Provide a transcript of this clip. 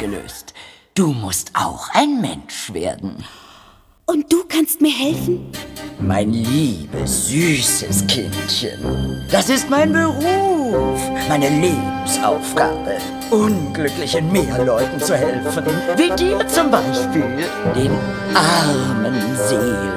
ausgelöst. Du musst auch ein Mensch werden. Und du kannst mir helfen? Mein liebes, süßes Kindchen. Das ist mein Beruf, meine Lebensaufgabe. Unglücklichen Meerleuten zu helfen. Wie dir zum Beispiel, den armen Seelen.